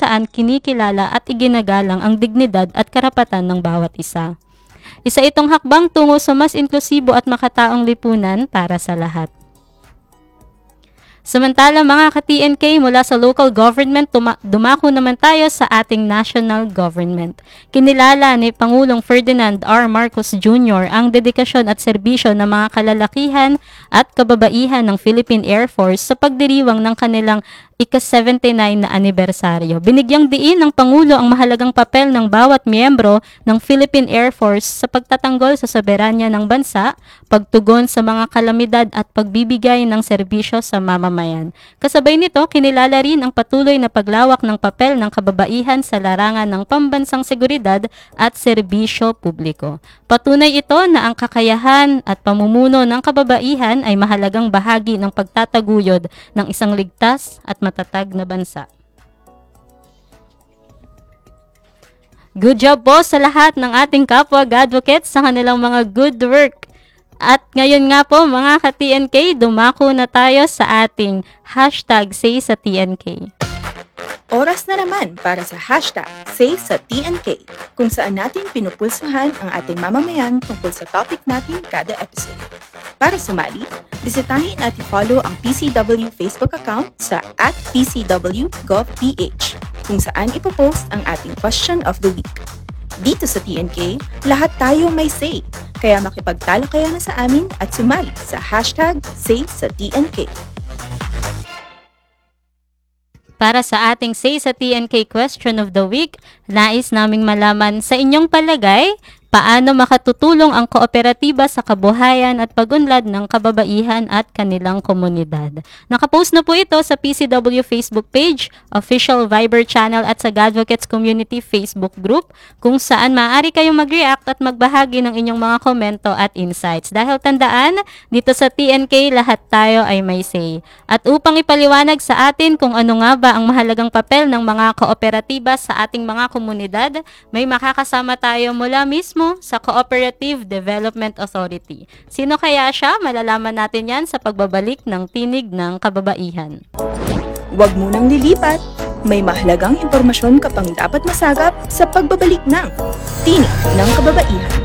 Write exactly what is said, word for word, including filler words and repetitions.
saan kinikilala at iginagalang ang dignidad at karapatan ng bawat isa. Isa itong hakbang tungo sa mas inklusibo at makataong lipunan para sa lahat. Samantala mga ka-T N K, mula sa local government, tuma- dumako naman tayo sa ating national government. Kinilala ni Pangulong Ferdinand R. Marcos Junior ang dedikasyon at serbisyo ng mga kalalakihan at kababaihan ng Philippine Air Force sa pagdiriwang ng kanilang ika-seventy-nine na anibersaryo. Binigyang diin ng Pangulo ang mahalagang papel ng bawat miyembro ng Philippine Air Force sa pagtatanggol sa soberanya ng bansa, pagtugon sa mga kalamidad at pagbibigay ng serbisyo sa mamamayan. Kasabay nito, kinilala rin ang patuloy na paglawak ng papel ng kababaihan sa larangan ng pambansang seguridad at serbisyo publiko. Patunay ito na ang kakayahan at pamumuno ng kababaihan ay mahalagang bahagi ng pagtataguyod ng isang ligtas at matatag na bansa. Good job po sa lahat ng ating kapwa advocates sa kanilang mga good work. At ngayon nga po mga ka-T N K, dumako na tayo sa ating hashtag Say sa T N K. Oras na naman para sa hashtag Say sa T N K, kung saan natin pinupulsahan ang ating mamamayan tungkol sa topic natin kada episode. Para sumali, bisitahin at i-follow ang P C W Facebook account sa at P C W Gov P H, kung saan ipopost ang ating question of the week. Dito sa T N K, lahat tayo may say, kaya makipagtalakayan na sa amin at sumali sa hashtag Say sa T N K. Para sa ating Say sa T N K question of the week, nais naming malaman sa inyong palagay, paano makatutulong ang kooperatiba sa kabuhayan at pagunlad ng kababaihan at kanilang komunidad. Nakapost na po ito sa P C W Facebook page, official Viber channel at sa Gadvocates Community Facebook group, kung saan maaari kayong mag-react at magbahagi ng inyong mga komento at insights. Dahil tandaan, dito sa T N K lahat tayo ay may say. At upang ipaliwanag sa atin kung ano nga ba ang mahalagang papel ng mga kooperatiba sa ating mga komunidad, may makakasama tayo mula mismo sa Cooperative Development Authority. Sino kaya siya? Malalaman natin yan sa pagbabalik ng Tinig ng Kababaihan. Huwag munang lilipat, may mahalagang impormasyon ka pang dapat masagap sa pagbabalik ng Tinig ng Kababaihan.